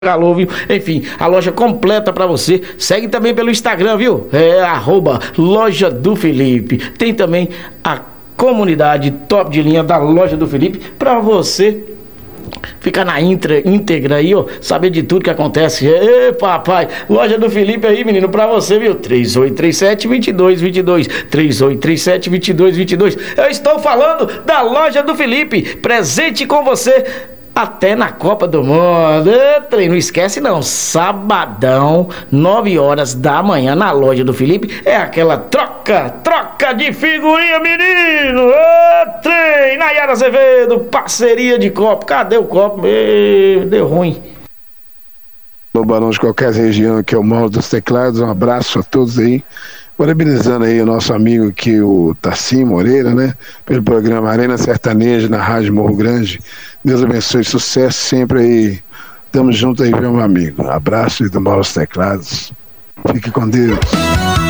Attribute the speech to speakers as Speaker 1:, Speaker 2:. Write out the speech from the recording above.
Speaker 1: Calor, viu? Enfim, a loja completa pra você. Segue também pelo Instagram, viu? @Loja do Felipe. Tem também a comunidade top de linha da Loja do Felipe pra você ficar na íntegra aí, ó, saber de tudo que acontece. Ê, papai, Loja do Felipe aí, menino, pra você, viu? 3837-2222, 3837-2222. Eu estou falando da Loja do Felipe, presente com você até na Copa do Mundo. Não esquece não, sabadão, 9 horas da manhã, na Loja do Felipe, é aquela troca de figurinha, menino. Trem, Nayara Azevedo, parceria de copo. Cadê o copo? Deu ruim.
Speaker 2: No Barão de qualquer região, que é o Mauro dos Teclados, um abraço a todos aí. Parabenizando aí o nosso amigo aqui, o Tassim Moreira, né? Pelo programa Arena Sertaneja na Rádio Morro Grande. Deus abençoe, sucesso sempre aí. Tamo junto aí, meu amigo. Abraço aí do Mauro dos Teclados. Fique com Deus.